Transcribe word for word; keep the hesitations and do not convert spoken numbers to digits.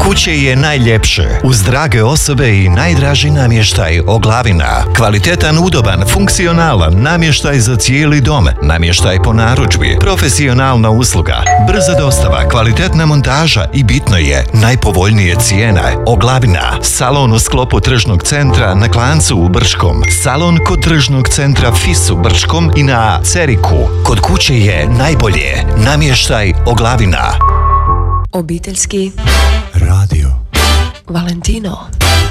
kuće je najljepše, uz drage osobe i najdraži namještaj Oglavina. Kvalitetan, udoban, funkcionalan namještaj za cijeli dom, namještaj po narudžbi, profesionalna usluga, brza dostava, kvalitetna montaža i bitno je, najpovoljnije cijene. Oglavina, salon u sklopu tržnog centra na Klancu u Brčkom, salon kod tržnog centra Fis u Brčkom i na Ceriku. Kod kuće je najbolje, namještaj Oglavina. Obiteljski radio Valentino.